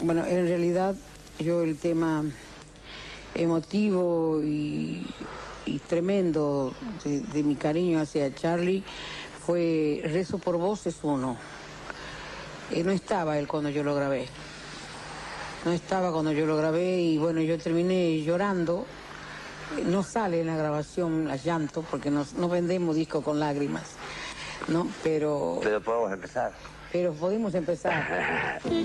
Bueno, en realidad yo el tema emotivo y tremendo de mi cariño hacia Charly fue Rezo por Vos es uno. No estaba él cuando yo lo grabé. No estaba cuando yo lo grabé y bueno, yo terminé llorando. No sale en la grabación a llanto porque no vendemos discos con lágrimas, ¿no? Pero Pero podemos empezar. Pero podemos empezar.